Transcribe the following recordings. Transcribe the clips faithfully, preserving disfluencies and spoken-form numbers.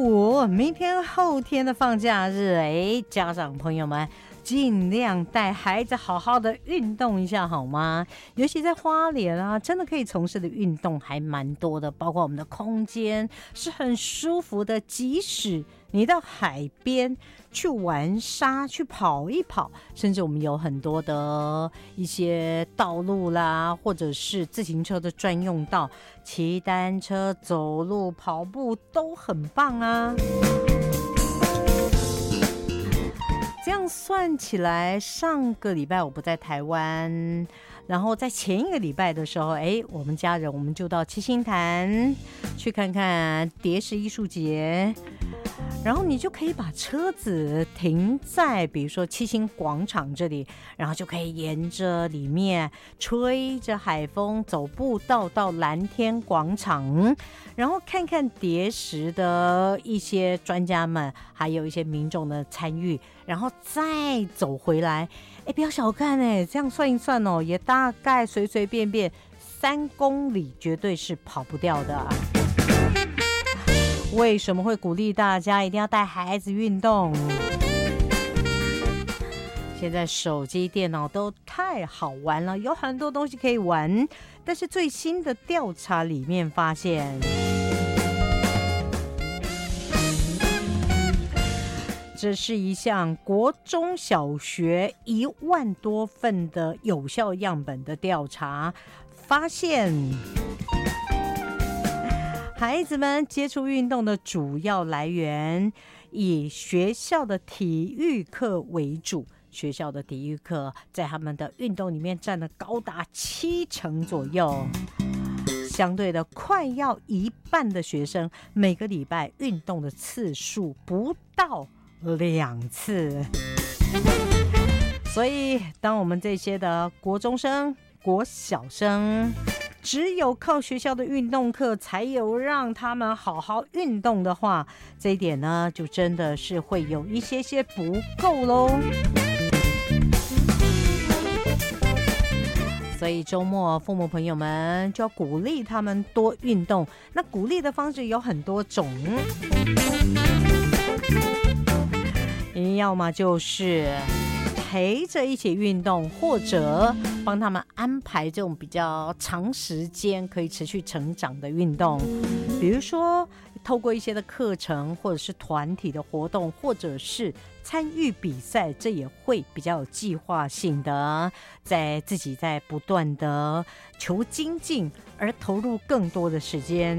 五，明天后天的放假日，哎，家长朋友们尽量带孩子好好的运动一下好吗？尤其在花莲啊，真的可以从事的运动还蛮多的，包括我们的空间是很舒服的，即使你到海边去玩沙去跑一跑，甚至我们有很多的一些道路啦，或者是自行车的专用道，骑单车走路跑步都很棒啊。这样算起来，上个礼拜我不在台湾，然后在前一个礼拜的时候，哎，我们家人我们就到七星潭去看看蝶石艺术节，然后你就可以把车子停在比如说七星广场这里，然后就可以沿着里面吹着海风走步道到蓝天广场，然后看看蝶石的一些专家们还有一些民众的参与，然后再走回来。哎，不要小看哎，这样算一算哦，也大概随随便便三公里，绝对是跑不掉的。为什么会鼓励大家一定要带孩子运动？现在手机、电脑都太好玩了，有很多东西可以玩。但是最新的调查里面发现，这是一项国中小学一万多份的有效样本的调查，发现孩子们接触运动的主要来源以学校的体育课为主，学校的体育课在他们的运动里面占了高达七成左右，相对的快要一半的学生每个礼拜运动的次数不到两次。所以当我们这些的国中生、国小生只有靠学校的运动课才有让他们好好运动的话，这一点呢就真的是会有一些些不够咯。所以周末父母朋友们就要鼓励他们多运动，那鼓励的方式有很多种，要么就是陪着一起运动，或者帮他们安排这种比较长时间可以持续成长的运动，比如说透过一些的课程，或者是团体的活动，或者是参与比赛，这也会比较有计划性的，在自己在不断的求精进而投入更多的时间。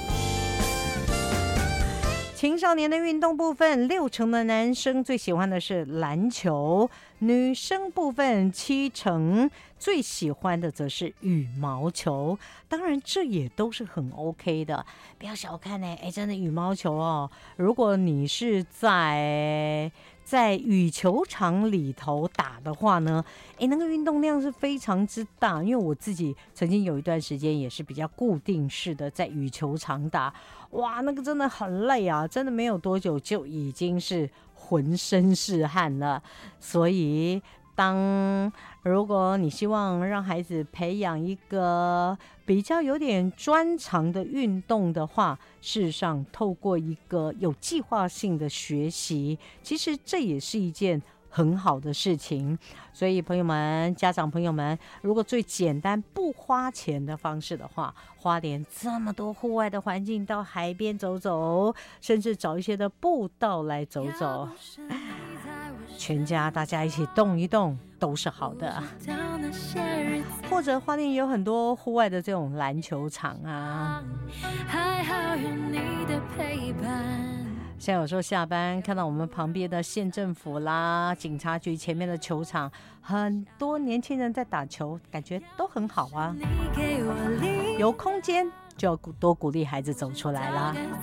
青少年的运动部分，六成的男生最喜欢的是篮球，女生部分七成最喜欢的则是羽毛球。当然这也都是很 OK 的，不要小看哎、欸，真的羽毛球哦，如果你是在在羽球场里头打的话呢，诶，那个运动量是非常之大，因为我自己曾经有一段时间也是比较固定式的在羽球场打，哇，那个真的很累啊，真的没有多久就已经是浑身是汗了。所以当如果你希望让孩子培养一个比较有点专长的运动的话，事实上透过一个有计划性的学习，其实这也是一件很好的事情。所以朋友们、家长朋友们，如果最简单不花钱的方式的话，花莲这么多户外的环境，到海边走走，甚至找一些的步道来走走，全家大家一起动一动都是好的。或者花莲也有很多户外的这种篮球场啊，还好有你的陪伴。像有时候下班看到我们旁边的县政府啦、警察局前面的球场，很多年轻人在打球，感觉都很好啊。有空间就要多鼓励孩子走出来啦。